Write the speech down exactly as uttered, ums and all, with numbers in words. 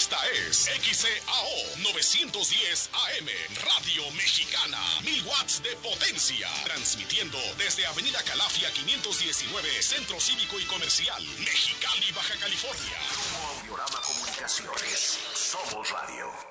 Esta es X C A O novecientos diez A M, Radio Mexicana, mil watts de potencia, transmitiendo desde Avenida Calafia quinientos diecinueve, Centro Cívico y Comercial, Mexicali, Baja California. Grupo Audiorama Comunicaciones, somos radio.